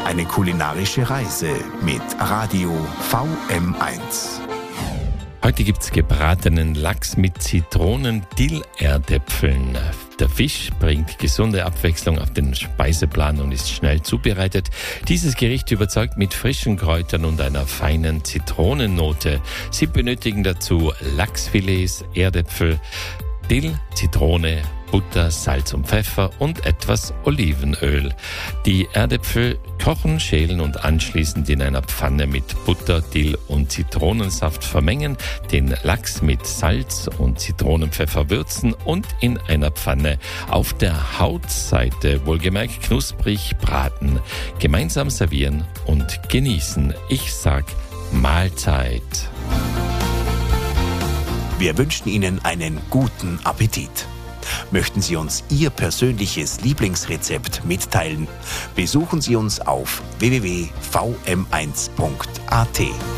Eine kulinarische Reise mit Radio VM1. Heute gibt's gebratenen Lachs mit Zitronen-Dill-Erdäpfeln. Der Fisch bringt gesunde Abwechslung auf den Speiseplan und ist schnell zubereitet. Dieses Gericht überzeugt mit frischen Kräutern und einer feinen Zitronennote. Sie benötigen dazu Lachsfilets, Erdäpfel, Dill, Zitrone, Butter, Salz und Pfeffer und etwas Olivenöl. Die Erdäpfel kochen, schälen und anschließend in einer Pfanne mit Butter, Dill und Zitronensaft vermengen, den Lachs mit Salz und Zitronenpfeffer würzen und in einer Pfanne auf der Hautseite, wohlgemerkt knusprig, braten. Gemeinsam servieren und genießen. Ich sag Mahlzeit. Wir wünschen Ihnen einen guten Appetit. Möchten Sie uns Ihr persönliches Lieblingsrezept mitteilen? Besuchen Sie uns auf www.vm1.at.